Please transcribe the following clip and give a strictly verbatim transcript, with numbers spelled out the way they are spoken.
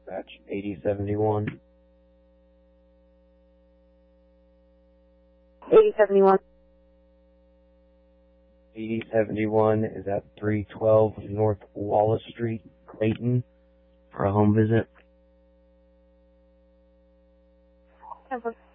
Dispatch eighty seventy-one. eighty seventy-one. eighty seventy-one is at three twelve North Wallace Street, Clayton, for a home visit. Temple.